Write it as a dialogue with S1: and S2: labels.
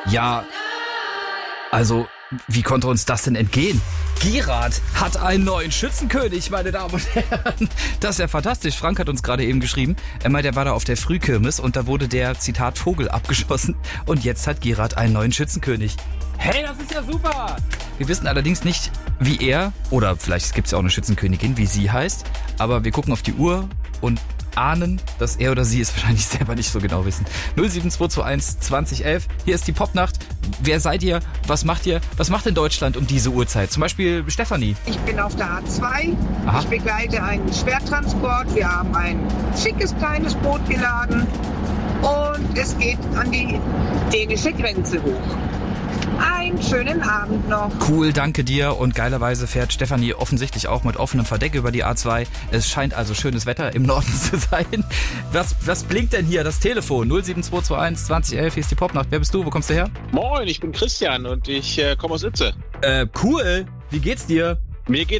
S1: Ja, also, wie konnte uns das denn entgehen? Gerard hat einen neuen Schützenkönig, meine Damen und Herren. Das ist ja fantastisch. Frank hat uns gerade eben geschrieben, er meint, er war da auf der Frühkirmes und da wurde der, Zitat, Vogel abgeschossen. Und jetzt hat Gerard einen neuen Schützenkönig. Hey, das ist ja super! Wir wissen allerdings nicht, wie er, oder vielleicht gibt es ja auch eine Schützenkönigin, wie sie heißt. Aber wir gucken auf die Uhr und ahnen, dass er oder sie es wahrscheinlich selber nicht so genau wissen. 07221 2011, hier ist die Popnacht. Wer seid ihr? Was macht ihr? Was macht in Deutschland um diese Uhrzeit? Zum Beispiel Stefanie.
S2: Ich bin auf der A2.
S1: Aha.
S2: Ich begleite einen Schwertransport. Wir haben ein schickes kleines Boot geladen und es geht an die dänische Grenze hoch. Einen schönen Abend noch.
S1: Cool, danke dir. Und geilerweise fährt Stefanie offensichtlich auch mit offenem Verdeck über die A2. Es scheint also schönes Wetter im Norden zu sein. Was blinkt denn hier? Das Telefon 07221 2011. Hier ist die Popnacht. Wer bist du? Wo kommst du her?
S3: Moin, ich bin Christian und ich komme aus Itze.
S1: Cool. Wie geht's dir?
S3: Mir geht's